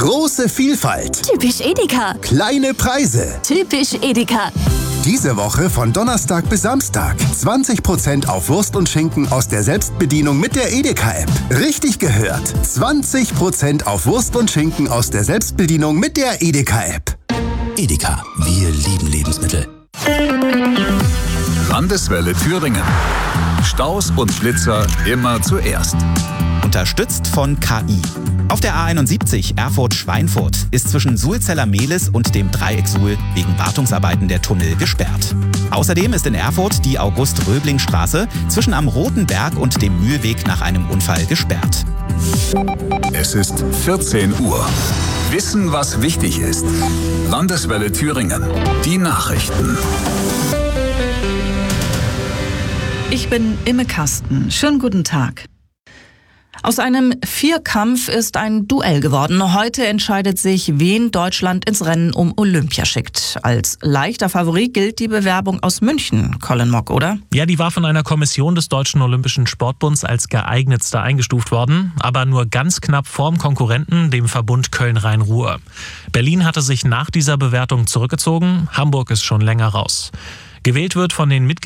Große Vielfalt. Typisch Edeka. Kleine Preise. Typisch Edeka. Diese Woche von Donnerstag bis Samstag 20% auf Wurst und Schinken aus der Selbstbedienung mit der Edeka-App. Richtig gehört. 20% auf Wurst und Schinken aus der Selbstbedienung mit der Edeka-App. Edeka, wir lieben Lebensmittel. Landeswelle Thüringen. Staus und Blitzer immer zuerst. Unterstützt von KI. Auf der A71 Erfurt-Schweinfurt ist zwischen Sulzeller-Mehlis und dem Dreieck Suhl wegen Wartungsarbeiten der Tunnel gesperrt. Außerdem ist in Erfurt die August-Röbling-Straße zwischen am Roten Berg und dem Mühlweg nach einem Unfall gesperrt. Es ist 14 Uhr. Wissen, was wichtig ist. Landeswelle Thüringen. Die Nachrichten. Ich bin Imme Kasten. Schönen guten Tag. Aus einem Vierkampf ist ein Duell geworden. Heute entscheidet sich, wen Deutschland ins Rennen um Olympia schickt. Als leichter Favorit gilt die Bewerbung aus München, Colin Mock, oder? Ja, die war von einer Kommission des Deutschen Olympischen Sportbunds als geeignetste eingestuft worden, aber nur ganz knapp vorm Konkurrenten, dem Verbund Köln-Rhein-Ruhr. Berlin hatte sich nach dieser Bewertung zurückgezogen, Hamburg ist schon länger raus. Gewählt wird von den